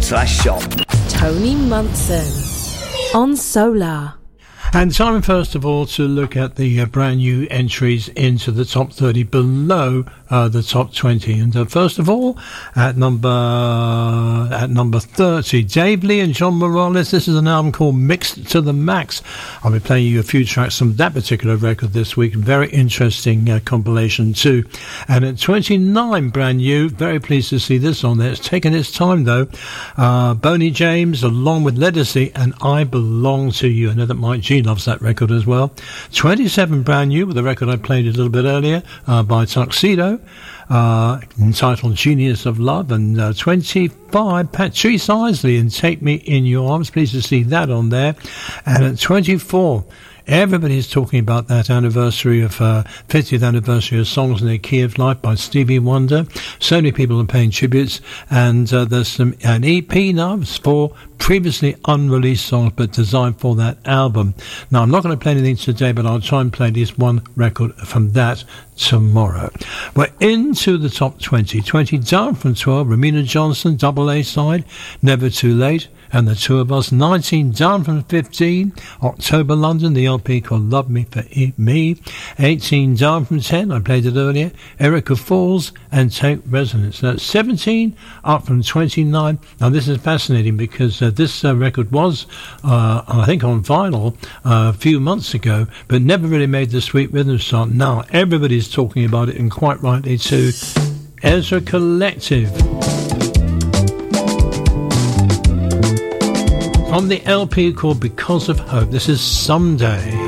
facebook.com/shop. Tony Munson on Solar. And time, first of all, to look at the brand new entries into the top 30 below the top 20. And first of all, at number 30, Dave Lee and John Morales. This is an album called Mixed to the Max. I'll be playing you a few tracks from that particular record this week. Very interesting compilation too. And at 29, brand new. Very pleased to see this on there. It's taken its time though. Boney James along with Ledisi and I Belong to You. I know that Mike G loves that record as well. 27, brand new, with the record I played a little bit earlier by Tuxedo, entitled Genius of Love. And 25, Patrice Isley and Take Me in Your Arms. Pleased to see that on there. And at 24, everybody's talking about that anniversary of 50th anniversary of Songs in the Key of Life by Stevie Wonder. So many people are paying tributes, and there's an EP now for previously unreleased songs but designed for that album. Now, I'm not going to play anything today, but I'll try and play at least one record from that tomorrow. We're into the top 20. 20 down from 12, Ramina Johnson, double A side, Never Too Late, and The Two of Us. 19 down from 15, October London, the LP called Love Me for Me. 18 down from 10, I played it earlier, Erica Falls and Take Resonance. That's 17 up from 29. Now this is fascinating because this record was I think on vinyl a few months ago, but never really made the Sweet Rhythm chart. Now everybody's talking about it, and quite rightly too. Ezra Collective, on the LP called Because of Hope. This is Someday.